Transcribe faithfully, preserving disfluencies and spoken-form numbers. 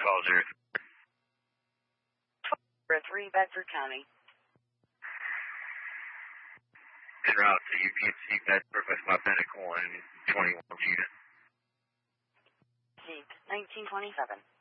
call zero. three, Bedford County. En route to U P M C Bedford with my Pinnacle and twenty-one unit. Seat nineteen twenty-seven.